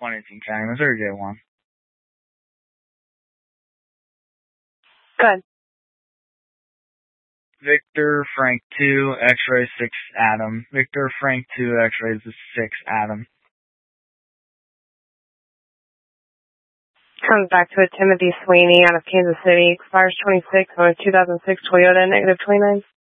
118 County, Missouri, J1. Good. Victor Frank 2, X-ray 6 Adam. Victor Frank 2, X-ray 6 Adam. Comes back to a Timothy Sweeney out of Kansas City. Expires 26 on a 2006 Toyota, -29.